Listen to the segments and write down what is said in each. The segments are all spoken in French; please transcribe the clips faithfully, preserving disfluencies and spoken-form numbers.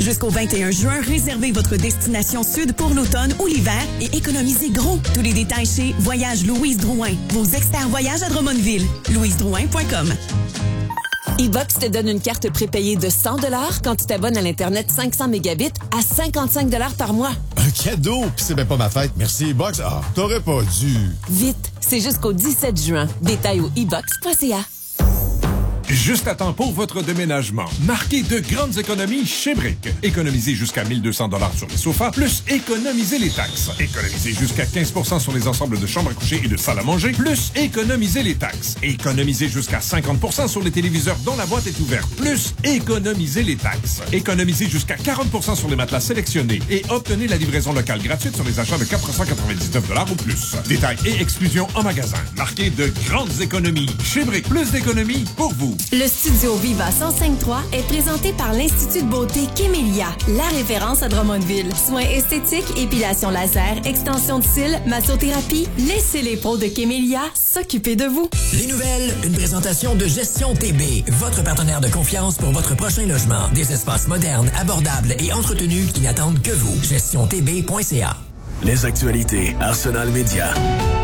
Jusqu'au vingt et un juin, réservez votre destination sud pour l'automne ou l'hiver et économisez gros. Tous les détails chez Voyage Louise Drouin, vos experts voyages à Drummondville. louise drouin point com. E-Box te donne une carte prépayée de cent dollars quand tu t'abonnes à l'Internet cinq cents mégabits à cinquante-cinq dollars par mois. Un cadeau? Pis c'est même pas ma fête. Merci, E-Box. Ah, t'aurais pas dû. Vite, c'est jusqu'au dix-sept juin. Détails au e box point c a. Juste à temps pour votre déménagement. Marquez de grandes économies chez Brick. Économisez jusqu'à mille deux cents dollars sur les sofas, plus économisez les taxes. Économisez jusqu'à quinze pour cent sur les ensembles de chambres à coucher et de salles à manger, plus économisez les taxes. Économisez jusqu'à cinquante pour cent sur les téléviseurs dont la boîte est ouverte, plus économisez les taxes. Économisez jusqu'à quarante pour cent sur les matelas sélectionnés et obtenez la livraison locale gratuite sur les achats de quatre cent quatre-vingt-dix-neuf dollars ou plus. Détails et exclusions en magasin. Marquez de grandes économies chez Brick. Plus d'économies pour vous. Le studio Viva cent cinq trois est présenté par l'Institut de beauté Kémélia, la référence à Drummondville. Soins esthétiques, épilation laser, extension de cils, massothérapie. Laissez les pros de Kémélia s'occuper de vous. Les nouvelles, une présentation de Gestion T B, votre partenaire de confiance pour votre prochain logement. Des espaces modernes, abordables et entretenus qui n'attendent que vous. gestion t b point c a. Les actualités Arsenal Média.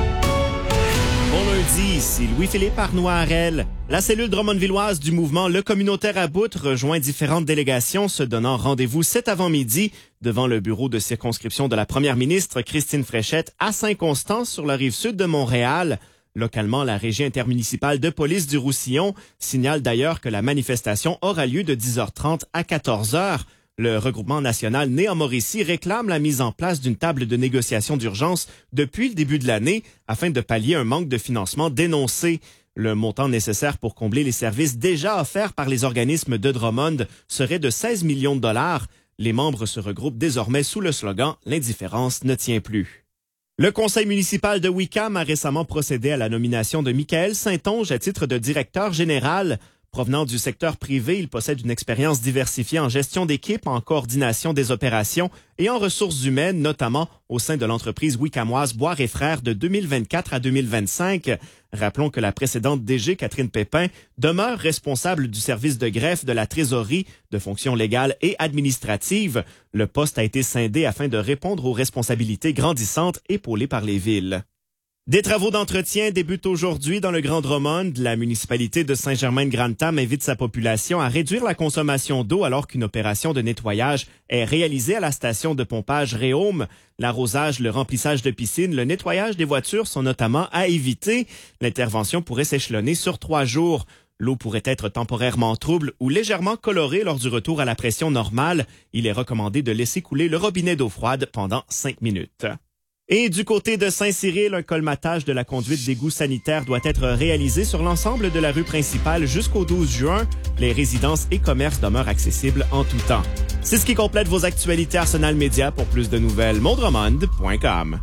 Bon lundi, ici Louis-Philippe Arnois-Arel. La cellule drummondvilloise du mouvement Le Communautaire à Bout rejoint différentes délégations se donnant rendez-vous cet avant-midi devant le bureau de circonscription de la première ministre Christine Fréchette à Saint-Constant sur la rive sud de Montréal. Localement, la régie intermunicipale de police du Roussillon signale d'ailleurs que la manifestation aura lieu de dix heures trente à quatorze heures. Le regroupement national né en Mauricie réclame la mise en place d'une table de négociation d'urgence depuis le début de l'année afin de pallier un manque de financement dénoncé. Le montant nécessaire pour combler les services déjà offerts par les organismes de Drummond serait de seize millions de dollars. Les membres se regroupent désormais sous le slogan « L'indifférence ne tient plus ». Le conseil municipal de Wickham a récemment procédé à la nomination de Michael Saint-Onge à titre de directeur général. Provenant du secteur privé, il possède une expérience diversifiée en gestion d'équipe, en coordination des opérations et en ressources humaines, notamment au sein de l'entreprise wickamoise Boire et Frères de deux mille vingt-quatre à deux mille vingt-cinq. Rappelons que la précédente D G, Catherine Pépin, demeure responsable du service de greffe de la trésorerie, de fonctions légales et administratives. Le poste a été scindé afin de répondre aux responsabilités grandissantes épaulées par les villes. Des travaux d'entretien débutent aujourd'hui dans le Grand Drummond. La municipalité de Saint-Germain-de-Grantham invite sa population à réduire la consommation d'eau alors qu'une opération de nettoyage est réalisée à la station de pompage Réaume. L'arrosage, le remplissage de piscines, le nettoyage des voitures sont notamment à éviter. L'intervention pourrait s'échelonner sur trois jours. L'eau pourrait être temporairement trouble ou légèrement colorée lors du retour à la pression normale. Il est recommandé de laisser couler le robinet d'eau froide pendant cinq minutes. Et du côté de Saint-Cyril, un colmatage de la conduite d'égout sanitaire doit être réalisé sur l'ensemble de la rue principale jusqu'au douze juin. Les résidences et commerces demeurent accessibles en tout temps. C'est ce qui complète vos actualités Arsenal Média. Pour plus de nouvelles, mondrummond point com.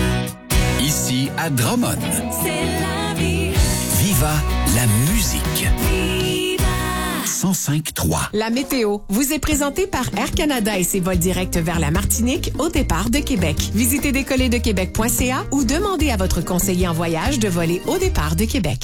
Ici à Drummond. C'est la vie. Viva la musique. cent cinq trois. La météo vous est présentée par Air Canada et ses vols directs vers la Martinique au départ de Québec. Visitez décoller de québec point c a ou demandez à votre conseiller en voyage de voler au départ de Québec.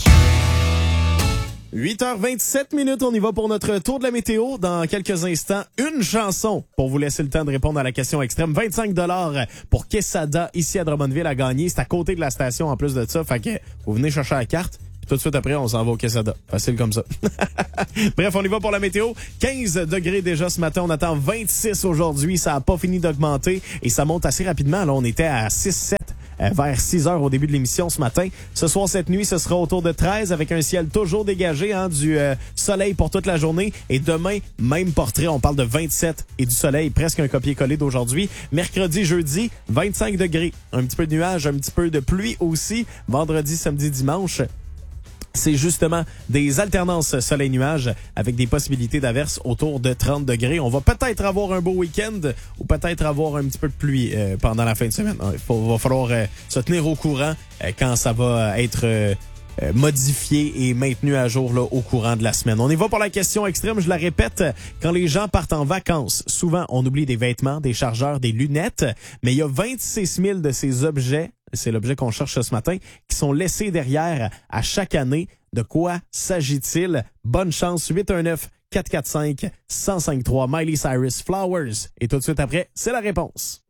huit heures vingt-sept minutes, on y va pour notre tour de la météo. Dans quelques instants, une chanson pour vous laisser le temps de répondre à la question extrême. vingt-cinq dollars pour Quesada ici à Drummondville à gagner. C'est à côté de la station en plus de ça. Fait que vous venez chercher la carte. Tout de suite après, on s'en va au Quesada. Facile comme ça. Bref, on y va pour la météo. quinze degrés déjà ce matin. On attend vingt-six aujourd'hui. Ça n'a pas fini d'augmenter et ça monte assez rapidement. Là, on était à six sept vers six heures au début de l'émission ce matin. Ce soir, cette nuit, ce sera autour de treize avec un ciel toujours dégagé, hein, du euh, soleil pour toute la journée. Et demain, même portrait, on parle de vingt-sept et du soleil, presque un copier-coller d'aujourd'hui. Mercredi, jeudi, vingt-cinq degrés. Un petit peu de nuages, un petit peu de pluie aussi. Vendredi, samedi, dimanche, c'est justement des alternances soleil-nuages avec des possibilités d'averses autour de trente degrés. On va peut-être avoir un beau week-end ou peut-être avoir un petit peu de pluie euh, pendant la fin de semaine. Il faut, va falloir euh, se tenir au courant euh, quand ça va être euh, euh, modifié et maintenu à jour là, au courant de la semaine. On y va pour la question extrême. Je la répète, quand les gens partent en vacances, souvent on oublie des vêtements, des chargeurs, des lunettes, mais il y a vingt-six mille de ces objets, c'est l'objet qu'on cherche ce matin, qui sont laissés derrière à chaque année. De quoi s'agit-il? Bonne chance, huit un neuf, quatre quatre cinq, un zéro cinq trois. Miley Cyrus, Flowers. Et tout de suite après, c'est la réponse.